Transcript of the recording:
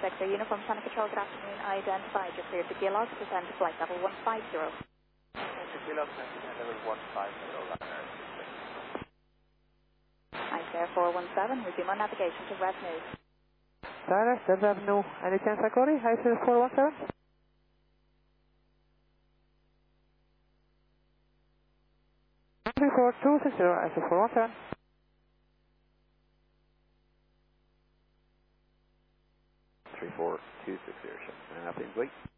X-ray Uniform Channel Control, good afternoon. Identified. You're cleared to Gaylord to descend to flight level 150. Gaylord level 150, Ryanair. Nice Air 417, resume on navigation to Red News. Ryanair, Red Avenue, any chance I call you? Hi, 417? Report 260, ISO 417. 34260, and Athens, wait.